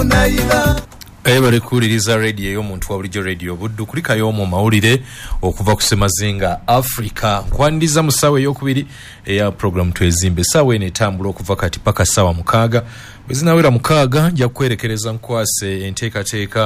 Ebale kuuliriza radio y'omuntu wa bulijjo radio Buddu kulikayo mu mawulire okuva ku Semazinga Africa. Nkwandiza mu ssaawa ey'okubiri eya program Twezimbe. Essaawa eno etambula okuva kati paka ssaawa 6. Bwe zinawera 6 nja kwerekereza nkwase enteekateeka